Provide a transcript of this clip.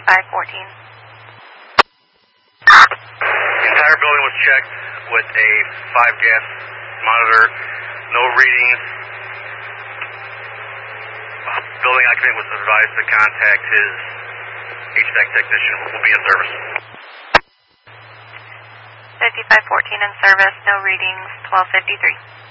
The entire building was checked with a 5-gas monitor, no readings. Building occupant was advised to contact his HVAC technician who will be in service. 5514 in service, no readings, 1253.